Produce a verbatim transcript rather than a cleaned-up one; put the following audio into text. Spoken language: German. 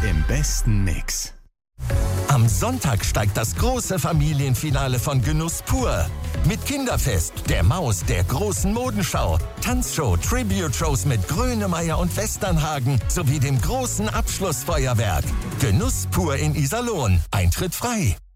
im besten Mix. Am Sonntag steigt das große Familienfinale von Genuss pur. Mit Kinderfest, der Maus, der großen Modenschau, Tanzshow, Tribute-Shows mit Grönemeyer und Westernhagen sowie dem großen Abschlussfeuerwerk. Genuss pur in Iserlohn. Eintritt frei.